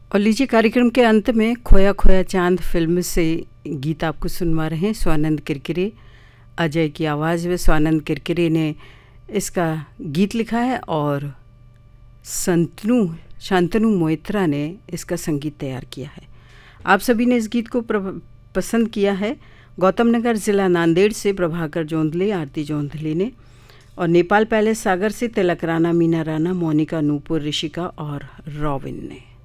और लीजिए कार्यक्रम के अंत में खोया खोया चांद फिल्म से गीत आपको सुनवा रहे हैं। स्वानंद किरकिरे, अजय की आवाज़ में स्वानंद किरकिरे ने इसका गीत लिखा है और शांतनु मोइत्रा ने इसका संगीत तैयार किया है। आप सभी ने इस गीत को पसंद किया है। गौतम नगर ज़िला नांदेड़ से प्रभाकर जोंधले, आरती जोंधले ने, और नेपाल पैलेस सागर से तिलक राणा, मीना राणा, मोनिका, नूपुर, ऋषिका और रॉबिन ने।